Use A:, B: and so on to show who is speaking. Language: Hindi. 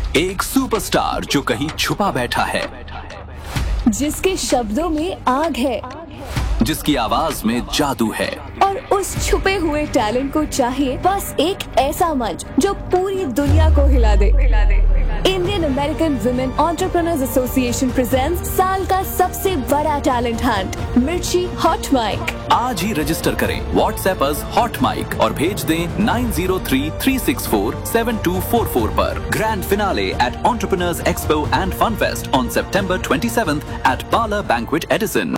A: एक सुपरस्टार जो कहीं छुपा बैठा है,
B: जिसके शब्दों में आग है
A: जिसकी आवाज में जादू है,
B: और उस छुपे हुए टैलेंट को चाहिए बस एक ऐसा मंच जो पूरी दुनिया को हिला दे। Indian American women entrepreneurs association presents साल का सबसे बड़ा टैलेंट हंट, मिर्ची हॉट माइक।
A: आज ही रजिस्टर करें व्हाट्सएप अस हॉट माइक और भेज दें 9033647244 पर। Grand finale eight entrepreneurs expo and fun fest on September 27th at Bala Banquet Edison।